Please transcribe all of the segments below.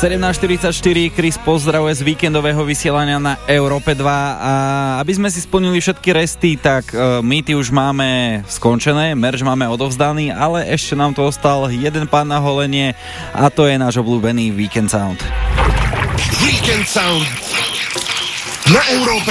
17:44, Chris pozdravuje z víkendového vysielania na Európe 2 a aby sme si splnili všetky resty, tak mýty už máme skončené, merch máme odovzdaný, ale ešte nám tu ostal jeden pán na holenie a to je náš obľúbený Weekend Sound. Weekend Sound na Európe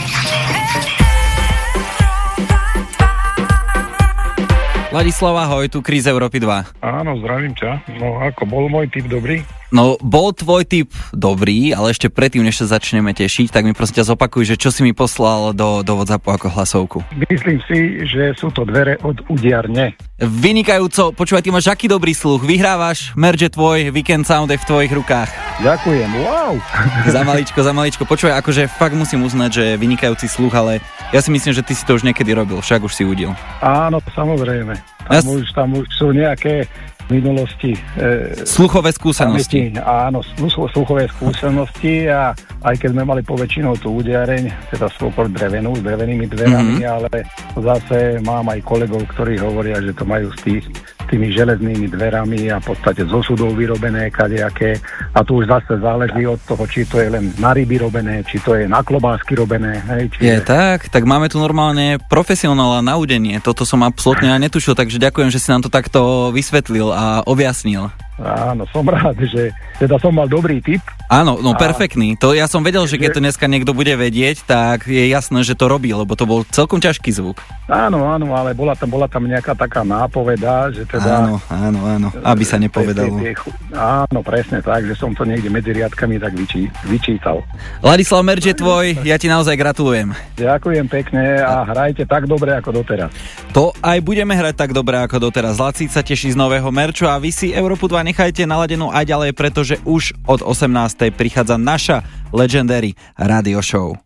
2. Ladislav, ahoj, tu Chris Európy 2. Áno, zdravím ťa. No ako, bol môj tip dobrý? No, bol tvoj tip dobrý, ale ešte predtým, než sa začneme tešiť, tak mi prosím ťa zopakuj, že čo si mi poslal do WhatsAppu ako hlasovku. Myslím si, že sú to dvere od udiarne. Vynikajúco, počúvaj, ty máš aký dobrý sluch, vyhrávaš, merge tvoj, Weekend Sound je v tvojich rukách. Ďakujem, wow! Za maličko, počúvaj, akože fakt musím uznať, že vynikajúci sluch, ale ja si myslím, že ty si to už niekedy robil, však už si udil. Áno, samozrejme. Tam už sú nejaké v minulosti sluchové skúsenosti. Áno, sluchové skúsenosti a aj keď sme mali poväčšinou tú udiareň, teda skôr drevenú, s drevenými dverami, ale zase mám aj kolegov, ktorí hovoria, že to majú s tými železnými dverami a v podstate zo sudov vyrobené kadejaké a tu už zase záleží od toho, či to je len na ryby robené, či to je na klobásky robené. Hej, je tak máme tu normálne profesionála na udenie, toto som absolútne netušil, takže ďakujem, že si nám to takto vysvetlil a objasnil. Áno, som rád, že teda som mal dobrý tip. Áno, no perfektný. To ja som vedel, že keď to dneska niekto bude vedieť, tak je jasné, že to robí, lebo to bol celkom ťažký zvuk. Áno, ale bola tam nejaká taká nápoveda, že teda... Áno, aby sa nepovedalo. Áno, presne tak, že som to niekde medzi riadkami tak vyčítal. Ladislav, merch je tvoj, ja ti naozaj gratulujem. Ďakujem pekne a hrajte tak dobre ako doteraz. To aj budeme hrať tak dobre ako doteraz. Lacík sa teší z nového merču a vy si Európu 2 nechajte naladenú aj ďalej, pretože už od 18:00 prichádza naša Legendary Radio Show.